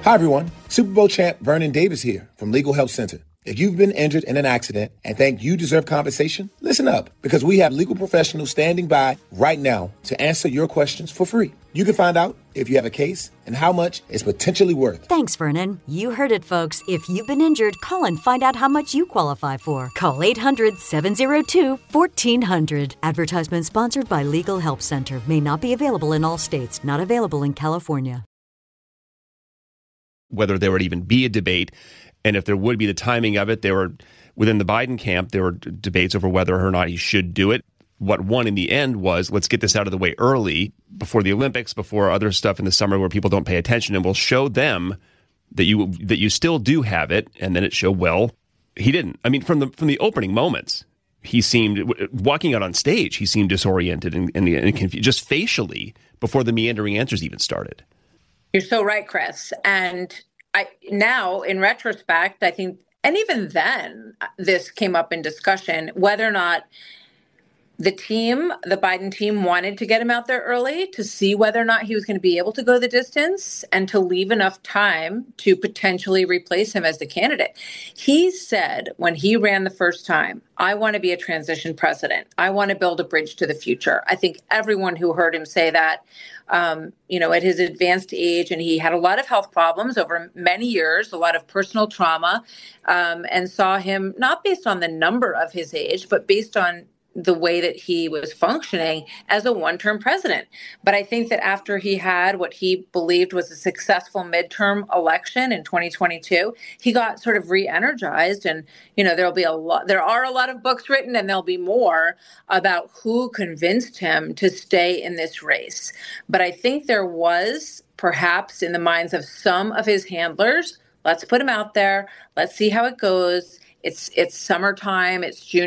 Hi, everyone. Super Bowl champ Vernon Davis here from Legal Help Center. If you've been injured in an accident and think you deserve compensation, listen up, because we have legal professionals standing by right now to answer your questions for free. You can find out if you have a case and how much it's potentially worth. Thanks, Vernon. You heard it, folks. If you've been injured, call and find out how much you qualify for. Call 800-702-1400. Advertisement sponsored by Legal Help Center. May not be available in all states. Not available in California. Whether there would even be a debate, and if there would be, the timing of it. There were, within the Biden camp, there were debates over whether or not he should do it. What won in the end was, let's get this out of the way early, before the Olympics, before other stuff in the summer where people don't pay attention, and we'll show them that you still do have it. And then it showed, well, he didn't. I mean, from the opening moments, he seemed, walking out on stage, he seemed disoriented and confused, just facially, before the meandering answers even started. You're so right, Chris. And now, in retrospect, I think, and even then, this came up in discussion, whether or not the Biden team wanted to get him out there early to see whether or not he was going to be able to go the distance and to leave enough time to potentially replace him as the candidate. He said when he ran the first time, I want to be a transition president. I want to build a bridge to the future. I think everyone who heard him say that, at his advanced age, and he had a lot of health problems over many years, a lot of personal trauma, and saw him not based on the number of his age, but based on the way that he was functioning as a one-term president. But I think that after he had what he believed was a successful midterm election in 2022, he got sort of re-energized. And, there are a lot of books written, and there'll be more about who convinced him to stay in this race. But I think there was perhaps in the minds of some of his handlers, let's put him out there. Let's see how it goes. It's summertime. It's June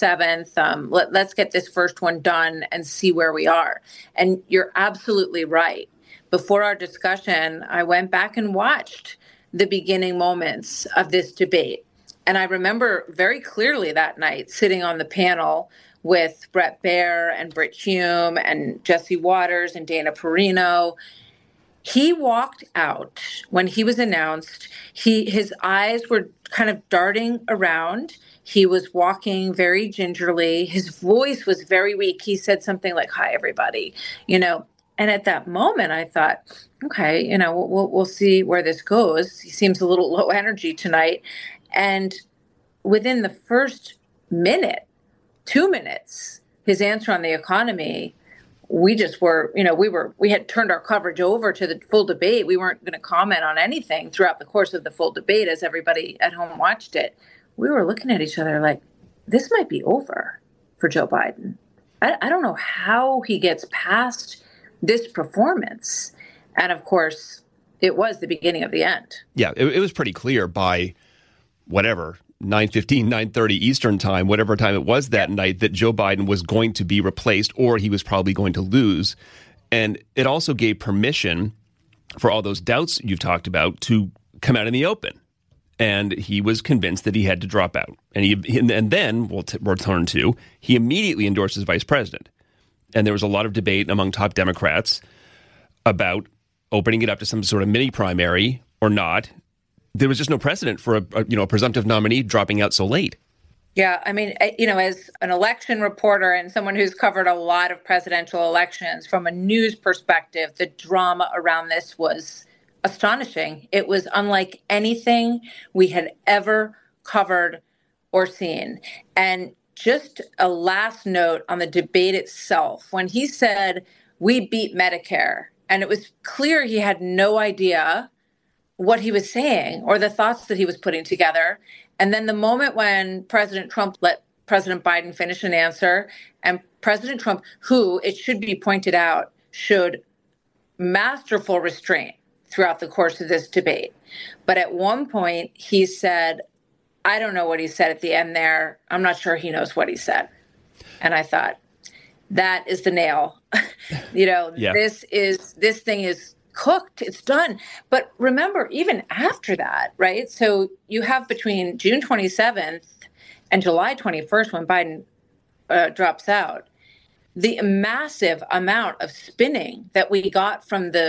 27th. Let's get this first one done and see where we are. And you're absolutely right. Before our discussion, I went back and watched the beginning moments of this debate. And I remember very clearly that night sitting on the panel with Bret Baier and Brit Hume and Jesse Waters and Dana Perino. He walked out when he was announced. His eyes were kind of darting around. He was walking very gingerly. His voice was very weak. He said something like, "Hi, everybody," And at that moment, I thought, okay, we'll see where this goes. He seems a little low energy tonight. And within the first minute, 2 minutes, his answer on the economy, we just were, we had turned our coverage over to the full debate. We weren't going to comment on anything throughout the course of the full debate as everybody at home watched it. We were looking at each other like, this might be over for Joe Biden. I don't know how he gets past this performance. And of course, it was the beginning of the end. Yeah, it was pretty clear by whatever, 9:15, 9:30 Eastern time, whatever time it was that night, that Joe Biden was going to be replaced or he was probably going to lose. And it also gave permission for all those doubts you've talked about to come out in the open. And he was convinced that he had to drop out. And then we'll return to, he immediately endorsed as vice president. And there was a lot of debate among top Democrats about opening it up to some sort of mini primary or not. There was just no precedent for a presumptive nominee dropping out so late. Yeah, I mean, as an election reporter and someone who's covered a lot of presidential elections, from a news perspective, the drama around this was astonishing. It was unlike anything we had ever covered or seen. And just a last note on the debate itself. When he said, "We beat Medicare," and it was clear he had no idea what he was saying or the thoughts that he was putting together. And then the moment when President Trump let President Biden finish an answer, and President Trump, who, it should be pointed out, showed masterful restraint throughout the course of this debate. But at one point he said, I don't know what he said at the end there. I'm not sure he knows what he said. And I thought, that is the nail. Yeah. This thing is cooked. It's done. But remember, even after that, right? So you have between June 27th and July 21st, when Biden drops out, the massive amount of spinning that we got from the